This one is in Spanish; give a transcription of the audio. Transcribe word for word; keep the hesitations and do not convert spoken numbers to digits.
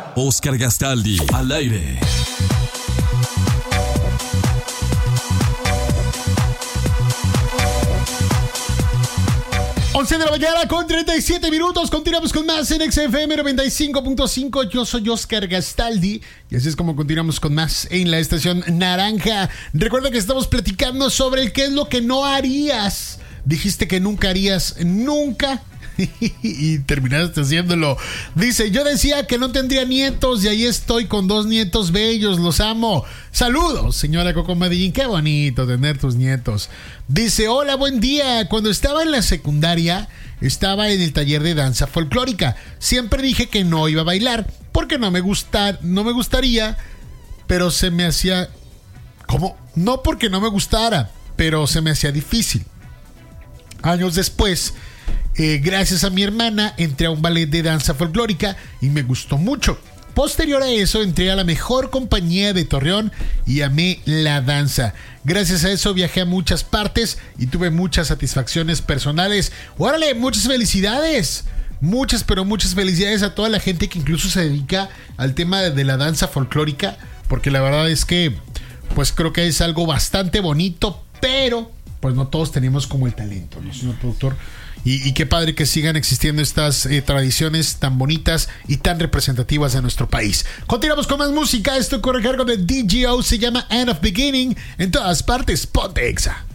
Oscar Gastaldi, al aire. once de la mañana con treinta y siete minutos. Continuamos con más en X F M noventa y cinco punto cinco. Yo soy Oscar Gastaldi y así es como continuamos con más en la estación naranja. Recuerda que estamos platicando sobre el qué es lo que no harías. Dijiste que nunca harías nunca y terminaste haciéndolo. Dice, yo decía que no tendría nietos y ahí estoy con dos nietos bellos, los amo. Saludos, señora Coco Medellín, qué bonito tener tus nietos. Dice, hola, buen día. Cuando estaba en la secundaria, estaba en el taller de danza folclórica. Siempre dije que no iba a bailar porque no me gusta, no me gustaría, pero se me hacía... ¿Cómo? No porque no me gustara, pero se me hacía difícil. Años después... Eh, gracias a mi hermana entré a un ballet de danza folclórica y me gustó mucho. Posterior a eso entré a la mejor compañía de Torreón y amé la danza. Gracias a eso viajé a muchas partes y tuve muchas satisfacciones personales. ¡Órale! ¡Muchas felicidades! Muchas, pero muchas felicidades a toda la gente que incluso se dedica al tema de la danza folclórica, porque la verdad es que pues creo que es algo bastante bonito, pero pues no todos tenemos como el talento, ¿no, señor productor? Y, y qué padre que sigan existiendo estas eh, tradiciones tan bonitas y tan representativas de nuestro país. Continuamos con más música. Esto corre a cargo de D J O. Se llama End of Beginning. En todas partes, ponte Exa.